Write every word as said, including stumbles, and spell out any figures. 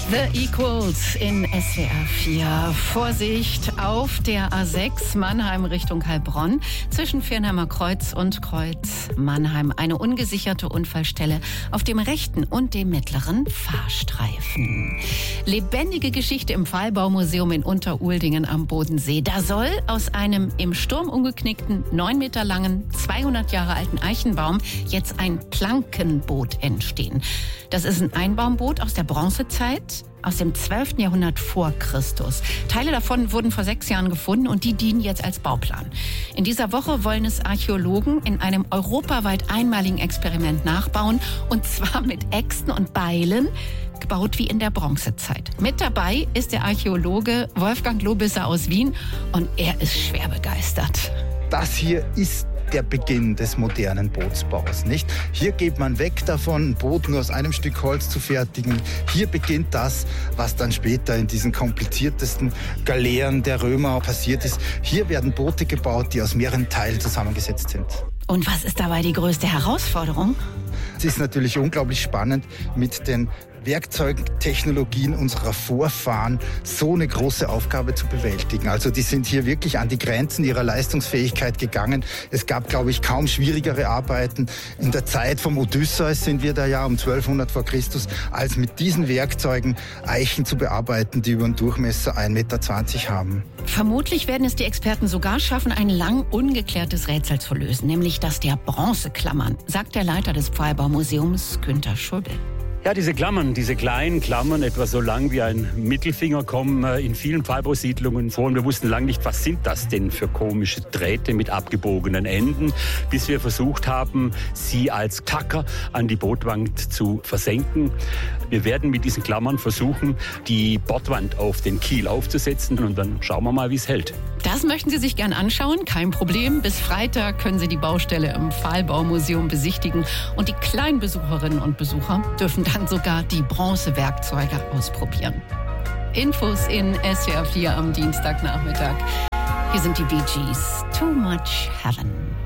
The Equals in S W R vier. Vorsicht auf der A sechs Mannheim Richtung Heilbronn zwischen Viernheimer Kreuz und Kreuz Mannheim. Eine ungesicherte Unfallstelle auf dem rechten und dem mittleren Fahrstreifen. Lebendige Geschichte im Pfahlbaumuseum in Unteruldingen am Bodensee. Da soll aus einem im Sturm umgeknickten, neun Meter langen, zweihundert Jahre alten Eichenbaum jetzt ein Plankenboot entstehen. Das ist ein Einbaumboot aus der Bronzezeit, aus dem zwölften Jahrhundert vor Christus. Teile davon wurden vor sechs Jahren gefunden und die dienen jetzt als Bauplan. In dieser Woche wollen es Archäologen in einem europaweit einmaligen Experiment nachbauen, und zwar mit Äxten und Beilen, gebaut wie in der Bronzezeit. Mit dabei ist der Archäologe Wolfgang Lobisser aus Wien und er ist schwer begeistert. Das hier ist der Beginn des modernen Bootsbaus, nicht? Hier geht man weg davon, ein Boot nur aus einem Stück Holz zu fertigen. Hier beginnt das, was dann später in diesen kompliziertesten Galeeren der Römer passiert ist. Hier werden Boote gebaut, die aus mehreren Teilen zusammengesetzt sind. Und was ist dabei die größte Herausforderung? Es ist natürlich unglaublich spannend, mit den Werkzeugtechnologien unserer Vorfahren so eine große Aufgabe zu bewältigen. Also die sind hier wirklich an die Grenzen ihrer Leistungsfähigkeit gegangen. Es gab, glaube ich, kaum schwierigere Arbeiten. In der Zeit vom Odysseus sind wir da ja um zwölfhundert vor Christus, als mit diesen Werkzeugen Eichen zu bearbeiten, die über einen Durchmesser ein Meter zwanzig haben. Vermutlich werden es die Experten sogar schaffen, ein lang ungeklärtes Rätsel zu lösen, nämlich das der Bronzeklammern, sagt der Leiter des Pfahlbaumuseums, Günter Schubel. Ja, diese Klammern, diese kleinen Klammern, etwa so lang wie ein Mittelfinger, kommen in vielen Pfahlbausiedlungen vor. Und wir wussten lange nicht, was sind das denn für komische Drähte mit abgebogenen Enden, bis wir versucht haben, sie als Tacker an die Bordwand zu versenken. Wir werden mit diesen Klammern versuchen, die Bordwand auf den Kiel aufzusetzen, und dann schauen wir mal, wie es hält. Das möchten Sie sich gern anschauen? Kein Problem. Bis Freitag können Sie die Baustelle im Pfahlbaumuseum besichtigen. Und die kleinen Besucherinnen und Besucher dürfen dann sogar die Bronzewerkzeuge ausprobieren. Infos in S W R vier am Dienstagnachmittag. Hier sind die Bee Gees. Too Much Heaven.